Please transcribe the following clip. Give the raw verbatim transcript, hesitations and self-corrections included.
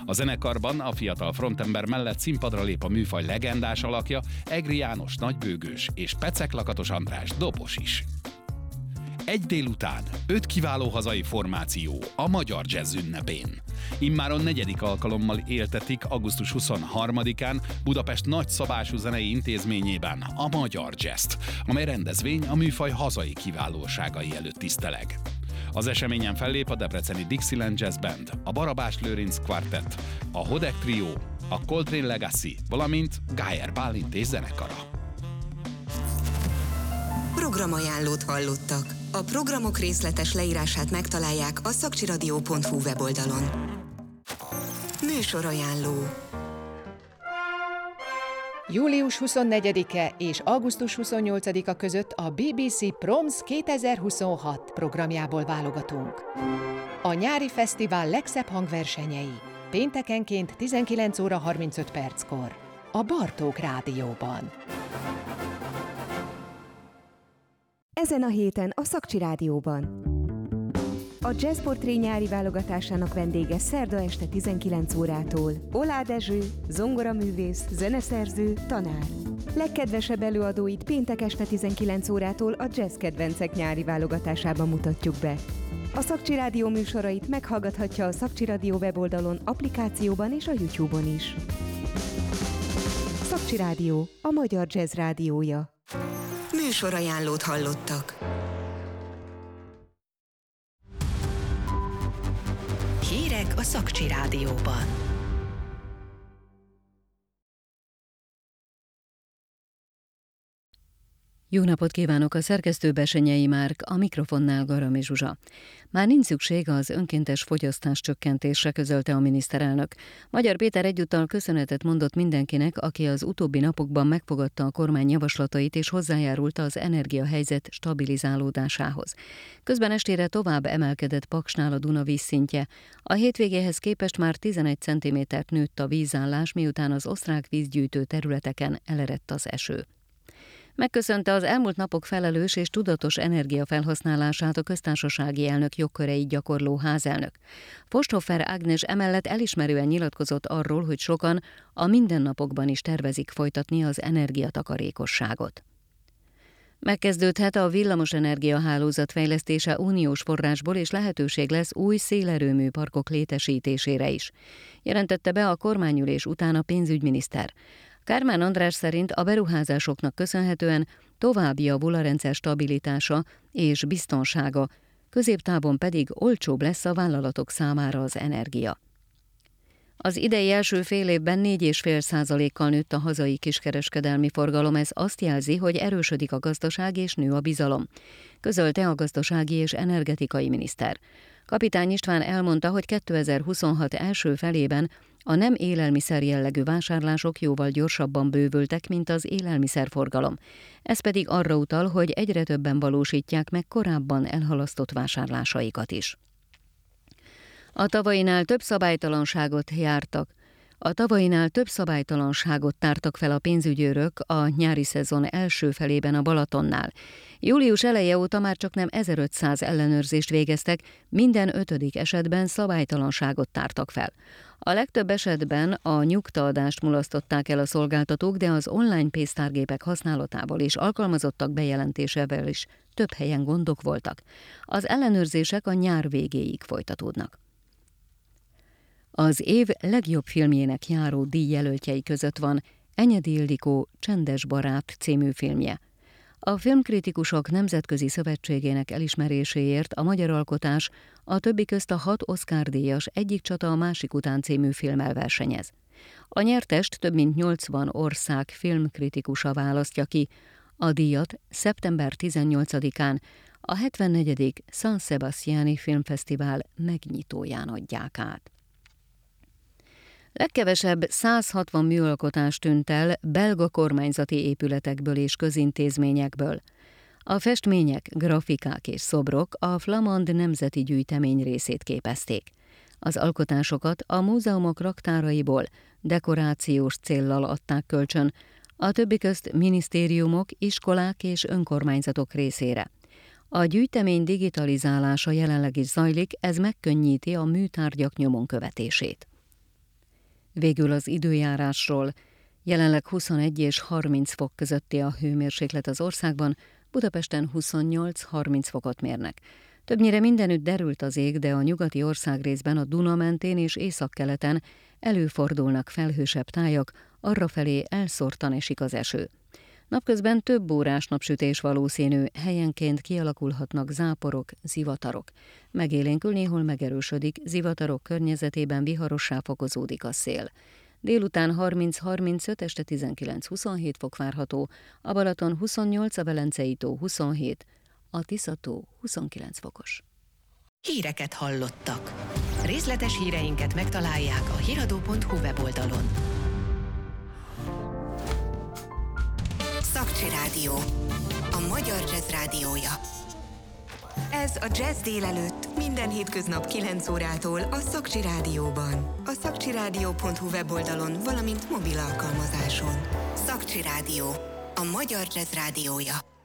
A zenekarban a fiatal frontember mellett színpadra lép a műfaj legendás alakja, Egri János nagybőgős és Pecek Lakatos András dobos is. Egy délután öt kiváló hazai formáció a Magyar Jazz ünnepén. Immáron negyedik alkalommal éltetik augusztus huszonharmadikán Budapest nagyszabású zenei intézményében a Magyar Jazzt, amely rendezvény a műfaj hazai kiválóságai előtt tiszteleg. Az eseményen fellép a debreceni Dixieland Jazz Band, a Barabás Lőrinc Quartet, a Hodek Trio, a Coltrane Legacy, valamint Gájer Bálint és zenekara. Programajánlót hallottak. A programok részletes leírását megtalálják a szakcsiradio pont hu weboldalon. Műsorajánló. július huszonnegyedike és augusztus huszonnyolcadika között a bé bé cé Proms kétezer-huszonhat programjából válogatunk. A nyári fesztivál legszebb hangversenyei péntekenként tizenkilenc óra harmincöt perckor a Bartók Rádióban. Ezen a héten a Szakcsi Rádióban. A Jazzportré nyári válogatásának vendége szerda este tizenkilenc órától Oláh Dezső, zongoraművész, zeneszerző, tanár. Legkedvesebb előadóit péntek este tizenkilenc órától a Jazz Kedvencek nyári válogatásában mutatjuk be. A Szakcsi Rádió műsorait meghallgathatja a Szakcsi Rádió weboldalon, applikációban és a YouTube-on is. Szakcsi Rádió, a magyar jazz rádiója. Műsorajánlót hallottak. Hírek a Szakcsi Rádióban. Jó napot kívánok, a szerkesztő Besenyei Márk, a mikrofonnál Garami Zsuzsa. Már nincs szükség az önkéntes fogyasztás csökkentésre, közölte a miniszterelnök. Magyar Péter egyúttal köszönetet mondott mindenkinek, aki az utóbbi napokban megfogadta a kormány javaslatait és hozzájárult az energiahelyzet stabilizálódásához. Közben estére tovább emelkedett Paksnál a Duna vízszintje. A hétvégéhez képest már tizenegy centimétert nőtt a vízállás, miután az osztrák vízgyűjtő területeken elerett az eső. Megköszönte az elmúlt napok felelős és tudatos energiafelhasználását a köztársasági elnök jogköreit gyakorló házelnök. Posthofer Ágnes emellett elismerően nyilatkozott arról, hogy sokan a mindennapokban is tervezik folytatni az energiatakarékosságot. Megkezdődhet a villamosenergia hálózat fejlesztése uniós forrásból, és lehetőség lesz új szélerőmű parkok létesítésére is, jelentette be a kormányülés után a pénzügyminiszter. Kármán András szerint a beruházásoknak köszönhetően tovább javul a rendszer stabilitása és biztonsága, középtávon pedig olcsóbb lesz a vállalatok számára az energia. Az idei első fél évben négy egész öt százalékkal nőtt a hazai kiskereskedelmi forgalom, ez azt jelzi, hogy erősödik a gazdaság és nő a bizalom, közölte a gazdasági és energetikai miniszter. Kapitány István elmondta, hogy kétezer-huszonhat első felében a nem élelmiszer jellegű vásárlások jóval gyorsabban bővültek, mint az élelmiszerforgalom. Ez pedig arra utal, hogy egyre többen valósítják meg korábban elhalasztott vásárlásaikat is. A tavainál több szabálytalanságot jártak. A tavainál több szabálytalanságot tártak fel a pénzügyőrök a nyári szezon első felében a Balatonnál. Július eleje óta már csaknem ezerötszáz ellenőrzést végeztek, minden ötödik esetben szabálytalanságot tártak fel. A legtöbb esetben a nyugtaadást mulasztották el a szolgáltatók, de az online pénztárgépek használatával és alkalmazottak bejelentésével is több helyen gondok voltak. Az ellenőrzések a nyár végéig folytatódnak. Az év legjobb filmjének járó díjjelöltjei között van Enyedi Ildikó Csendes barát című filmje. A Filmkritikusok Nemzetközi Szövetségének elismeréséért a magyar alkotás a többi közt a hat Oscar-díjas Egyik csata a másik után című filmmel versenyez. A nyertest több mint nyolcvan ország filmkritikusa választja ki. A díjat szeptember tizennyolcadikán a hetvennegyedik San Sebastiani Filmfesztivál megnyitóján adják át. Legkevesebb száz hatvan műalkotás tűnt el belga kormányzati épületekből és közintézményekből. A festmények, grafikák és szobrok a Flamand Nemzeti Gyűjtemény részét képezték. Az alkotásokat a múzeumok raktáraiból dekorációs céllal adták kölcsön, a többi közt minisztériumok, iskolák és önkormányzatok részére. A gyűjtemény digitalizálása jelenleg is zajlik, ez megkönnyíti a műtárgyak nyomon követését. Végül az időjárásról. Jelenleg huszonegy és harminc fok közötti a hőmérséklet az országban, Budapesten huszonnyolc-harminc fokot mérnek. Többnyire mindenütt derült az ég, de a nyugati országrészben, a Duna mentén és északkeleten előfordulnak felhősebb tájak, arrafelé elszórtan esik az eső. Napközben több órás napsütés valószínű, helyenként kialakulhatnak záporok, zivatarok. Megélénkül, néhol megerősödik, zivatarok környezetében viharossá fokozódik a szél. Délután harminc-harmincöt, este tizenkilenc-huszonhét fok várható, a Balaton huszonnyolc, a Velencei tó huszonhét, a Tisza-tó huszonkilenc fokos. Híreket hallottak. Részletes híreinket megtalálják a hiradó pont hu weboldalon. Szakcsi Rádió, a magyar jazz rádiója. Ez a Jazz délelőtt minden hétköznap kilenc órától a Szakcsi Rádióban. A szakcsi rádió pont hu weboldalon, valamint mobil alkalmazáson. Szakcsi Rádió, a magyar jazz rádiója.